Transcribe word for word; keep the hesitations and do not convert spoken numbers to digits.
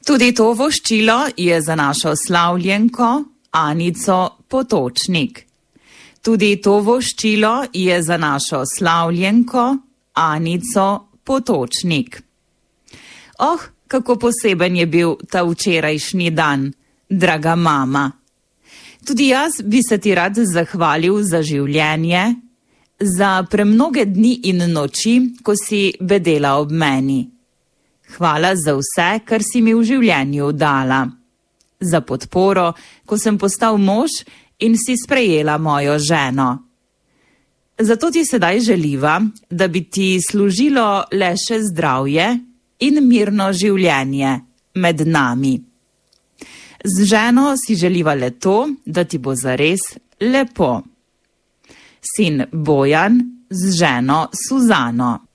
Tudi to voščilo je za našo slavljenko Anico Potočnik. Tudi to voščilo je za našo slavljenko Anico Potočnik. Oh, kako poseben je bil ta včerajšnji dan, draga mama. Tudi jaz bi se ti rad zahvalil za življenje, za premnoge dni in noči, ko si bedela ob meni. Hvala za vse, kar si mi v življenju dala. Za podporo, ko sem postal mož in si sprejela mojo ženo. Zato ti sedaj želiva, da bi ti služilo le še zdravje in mirno življenje med nami. Z ženo si želiva le to, da ti bo zares lepo. Sin Bojan z ženo Suzano.